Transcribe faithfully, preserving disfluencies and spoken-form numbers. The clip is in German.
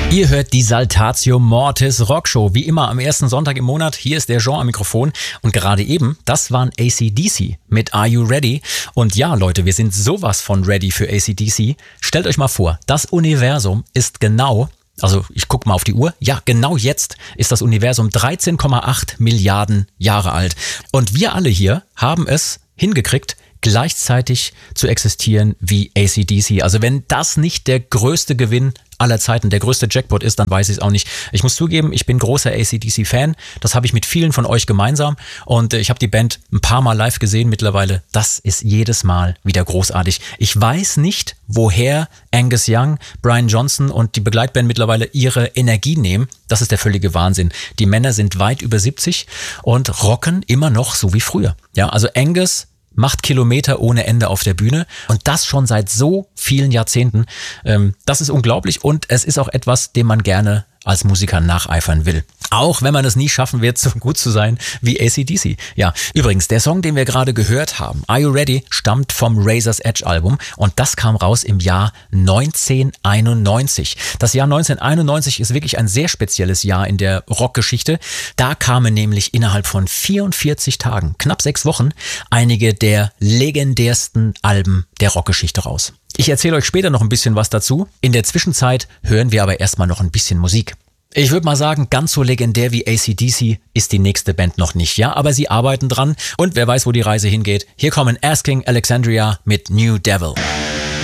Ihr hört die Saltatio Mortis Rockshow, wie immer am ersten Sonntag im Monat. Hier ist der Jean am Mikrofon und gerade eben, das waren A C D C mit Are You Ready? Und ja, Leute, wir sind sowas von ready für A C D C. Stellt euch mal vor, das Universum ist genau, also ich gucke mal auf die Uhr, ja, genau jetzt ist das Universum dreizehn Komma acht Milliarden Jahre alt. Und wir alle hier haben es hingekriegt, gleichzeitig zu existieren wie A C D C. Also wenn das nicht der größte Gewinn aller Zeiten, der größte Jackpot ist, dann weiß ich es auch nicht. Ich muss zugeben, ich bin großer A C D C-Fan. Das habe ich mit vielen von euch gemeinsam. Und ich habe die Band ein paar Mal live gesehen mittlerweile. Das ist jedes Mal wieder großartig. Ich weiß nicht, woher Angus Young, Brian Johnson und die Begleitband mittlerweile ihre Energie nehmen. Das ist der völlige Wahnsinn. Die Männer sind weit über siebzig und rocken immer noch so wie früher. Ja, also Angus macht Kilometer ohne Ende auf der Bühne und das schon seit so vielen Jahrzehnten. Ähm, das ist unglaublich und es ist auch etwas, dem man gerne als Musiker nacheifern will. Auch wenn man es nie schaffen wird, so gut zu sein wie A C D C. Ja, übrigens, der Song, den wir gerade gehört haben, Are You Ready, stammt vom Razor's Edge Album und das kam raus im Jahr neunzehnhunderteinundneunzig. Das Jahr neunzehnhunderteinundneunzig ist wirklich ein sehr spezielles Jahr in der Rockgeschichte. Da kamen nämlich innerhalb von vierundvierzig Tagen, knapp sechs Wochen, einige der legendärsten Alben der Rockgeschichte raus. Ich erzähle euch später noch ein bisschen was dazu. In der Zwischenzeit hören wir aber erstmal noch ein bisschen Musik. Ich würde mal sagen, ganz so legendär wie A C D C ist die nächste Band noch nicht, ja, aber sie arbeiten dran und wer weiß, wo die Reise hingeht. Hier kommen Asking Alexandria mit New Devil.